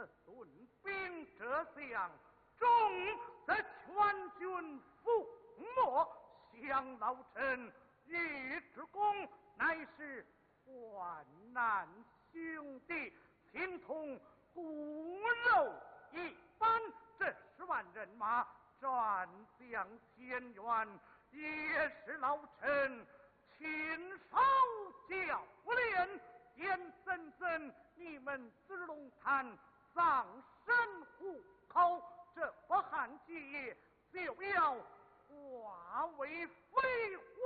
孙兵这相，众则全军覆没。降老臣尉之功，乃是患难兄弟，形同骨肉一般。这10万人马战将千员，也是老臣亲手教练。见怎怎你们子龙潭丧身虎口，这不汉计就要化为飞